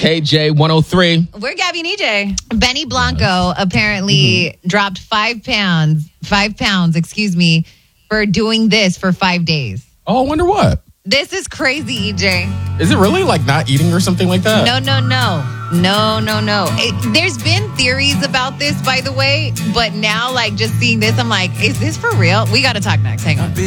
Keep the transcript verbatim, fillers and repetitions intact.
K J one oh three. We're Gabby and E J. Benny Blanco apparently mm-hmm. dropped five pounds, five pounds, excuse me, for doing this for five days. Oh, I wonder what. This is crazy, E J. Is it really like not eating or something like that? No, no, no. No, no, no. It, there's been theories about this, by the way, but now, like, just seeing this, I'm like, is this for real? We got to talk next. Hang on.